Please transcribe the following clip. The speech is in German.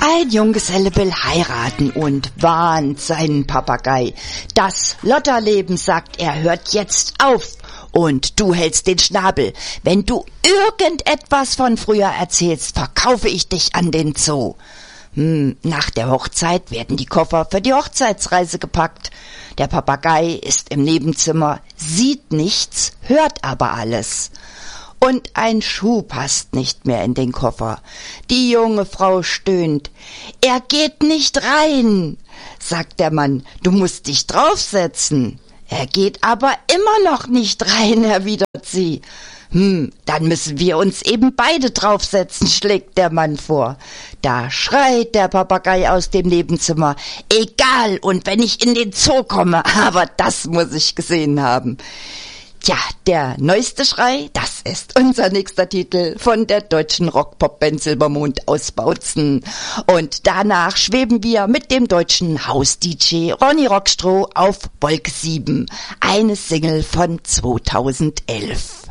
Ein Junggeselle will heiraten und warnt seinen Papagei. Das Lotterleben, sagt er, hört jetzt auf. Und du hältst den Schnabel. Wenn du irgendetwas von früher erzählst, verkaufe ich dich an den Zoo. Nach der Hochzeit werden die Koffer für die Hochzeitsreise gepackt. Der Papagei ist im Nebenzimmer, sieht nichts, hört aber alles. Und ein Schuh passt nicht mehr in den Koffer. Die junge Frau stöhnt. Er geht nicht rein, sagt der Mann. Du musst dich draufsetzen. Er geht aber immer noch nicht rein, erwidert sie. Dann müssen wir uns eben beide draufsetzen, schlägt der Mann vor. Da schreit der Papagei aus dem Nebenzimmer. Egal, und wenn ich in den Zoo komme, aber das muss ich gesehen haben. Tja, der neueste Schrei, das ist unser nächster Titel von der deutschen Rock-Pop-Band Silbermond aus Bautzen. Und danach schweben wir mit dem deutschen Haus-DJ Ronny Rockstroh auf Wolke 7, eine Single von 2011.